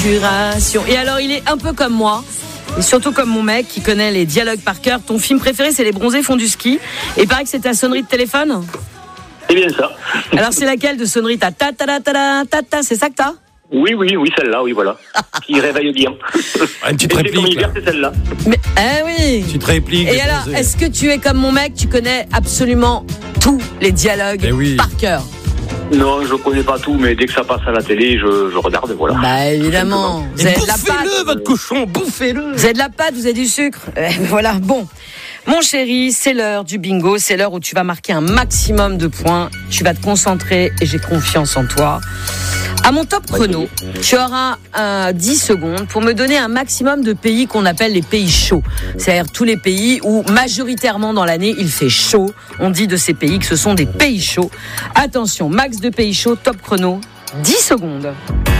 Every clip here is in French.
Curation. Et alors, il est un peu comme moi. Et surtout comme mon mec qui connaît les dialogues par cœur. Ton film préféré, c'est Les Bronzés font du ski. Et il paraît que c'est ta sonnerie de téléphone. C'est bien ça. Alors, c'est laquelle de sonnerie? Ta ta ta ta ta ta ta, c'est ça que t'as? Oui, celle-là, oui, voilà. Qui réveille bien. Une petite Et réplique. comme hiver, c'est celle-là. Mais, oui. Petite réplique. Et alors, est-ce que tu es comme mon mec, tu connais absolument tous les dialogues par cœur? Non, je connais pas tout, mais dès que ça passe à la télé, je regarde, voilà. Bah évidemment. Vous avez de la pâte. Bouffez-le, votre cochon, bouffez-le. Vous avez de la pâte, vous avez du sucre. Voilà, bon. Mon chéri, c'est l'heure du bingo, c'est l'heure où tu vas marquer un maximum de points. Tu vas te concentrer et j'ai confiance en toi. À mon top chrono, tu auras 10 secondes pour me donner un maximum de pays qu'on appelle les pays chauds. C'est-à-dire tous les pays où majoritairement dans l'année il fait chaud. On dit de ces pays que ce sont des pays chauds. Attention, max de pays chauds, top chrono, 10 secondes.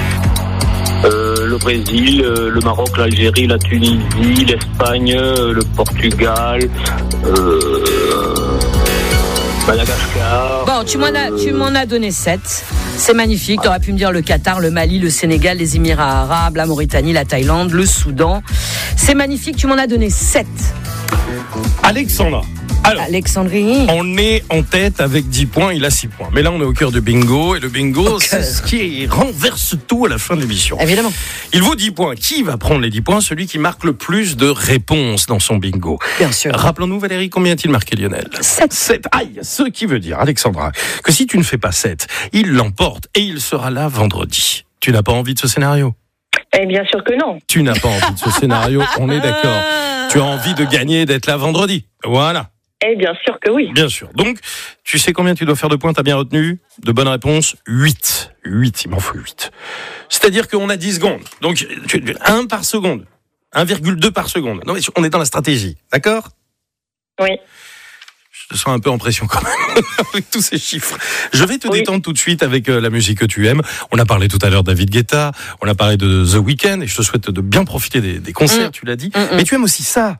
Le Brésil, le Maroc, l'Algérie, la Tunisie, l'Espagne, le Portugal, Madagascar. Bon, tu m'en as donné 7. C'est magnifique. Tu aurais pu me dire le Qatar, le Mali, le Sénégal, les Émirats arabes, la Mauritanie, la Thaïlande, le Soudan. C'est magnifique. Tu m'en as donné 7. Alexandra. Alors, Alexandrie. on est en tête avec 10 points, il a 6 points. Mais là, on est au cœur du bingo. Et le bingo, c'est ce qui renverse tout à la fin de l'émission. Évidemment. Il vaut 10 points. Qui va prendre les 10 points? Celui qui marque le plus de réponses dans son bingo. Bien sûr. Rappelons-nous, Valérie, combien a-t-il marqué, Lionel? 7. Aïe, ce qui veut dire, Alexandra, que si tu ne fais pas 7, il l'emporte et il sera là vendredi. Tu n'as pas envie de ce scénario? Eh bien sûr que non. Tu n'as pas envie de ce scénario, on est d'accord. Tu as envie de gagner, d'être là vendredi. Voilà. Eh bien sûr que oui. Bien sûr. Donc, tu sais combien tu dois faire de points? T'as bien retenu? De bonnes réponses? 8. 8, il m'en faut 8. C'est-à-dire qu'on a 10 secondes. Donc, 1 par seconde. 1,2 par seconde. Non, mais on est dans la stratégie. D'accord? Oui. Je te sens un peu en pression quand même, avec tous ces chiffres. Je vais te détendre tout de suite avec la musique que tu aimes. On a parlé tout à l'heure de David Guetta, on a parlé de The Weeknd, et je te souhaite de bien profiter des concerts, tu l'as dit. Mais tu aimes aussi ça.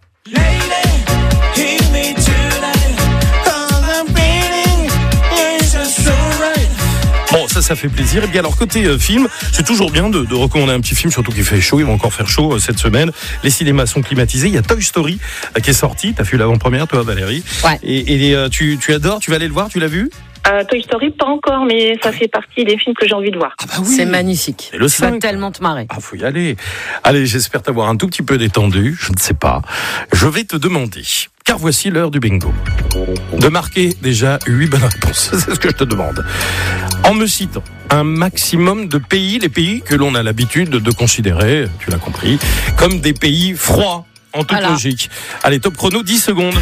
Bon, ça fait plaisir. Et bien alors, côté film, c'est toujours bien de recommander un petit film, surtout qu'il fait chaud, il va encore faire chaud cette semaine. Les cinémas sont climatisés. Il y a Toy Story qui est sorti. T'as vu l'avant-première, toi, Valérie? Ouais. Et tu adores, tu vas aller le voir, tu l'as vu? Toy Story, pas encore, mais ça fait partie des films que j'ai envie de voir. Ah bah oui. C'est magnifique. C'est le tu vas 5. tellement te marrer. Ah, faut y aller. Allez, j'espère t'avoir un tout petit peu détendu. Je ne sais pas. Je vais te demander, car voici l'heure du bingo, de marquer déjà 8 bonnes réponses. C'est ce que je te demande. En me citant un maximum de pays, les pays que l'on a l'habitude de considérer, tu l'as compris, comme des pays froids, en toute logique. Allez, top chrono, 10 secondes.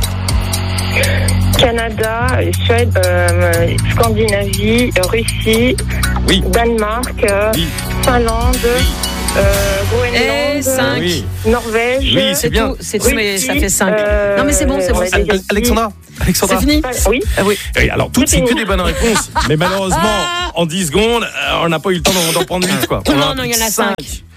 Canada, Suède, Scandinavie, Russie, Danemark, Finlande, Groenland, Et 5. Oui. Norvège. Oui, c'est bien. C'est tout, mais ça fait 5. Non, mais c'est bon. Alexandra. C'est fini? Oui. Oui. Et alors, toutes, c'est que des bonnes réponses. Mais malheureusement, en 10 secondes, on n'a pas eu le temps d'en prendre 8, quoi. Non, il y en a 5.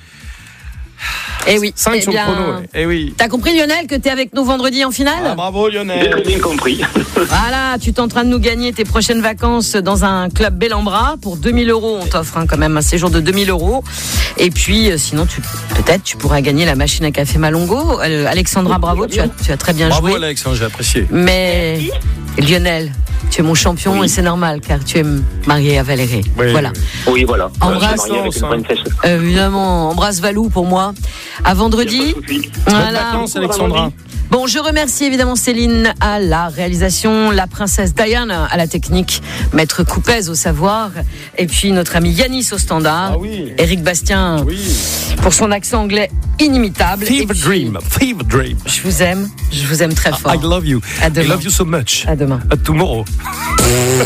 Eh oui. 5 sur le chrono. Eh oui. T'as compris, Lionel, que t'es avec nous vendredi en finale? Ah, bravo, Lionel. J'ai très bien compris. Voilà, tu es en train de nous gagner tes prochaines vacances dans un club bel en bras. Pour 2000 €, on t'offre quand même un séjour de 2000 €. Et puis, sinon, peut-être tu pourras gagner la machine à café Malongo. Alexandra, bravo, tu as très bien joué. Bravo, Alexandre, j'ai apprécié. Mais Lionel, tu es mon champion et c'est normal car tu es marié à Valérie. Oui, voilà. Oui, voilà. Embrasse, Je suis marié avec une princesse. évidemment, embrasse Valou pour moi. À vendredi. Bonnes vacances, Alexandra. Bon, je remercie évidemment Céline à la réalisation, la princesse Diane à la technique, Maître Coupez au savoir, et puis notre ami Yanis au standard, Éric Bastien pour son accent anglais inimitable. Fever Dream. Je vous aime très fort. I love you. À demain. I love you so much. À demain. À tomorrow.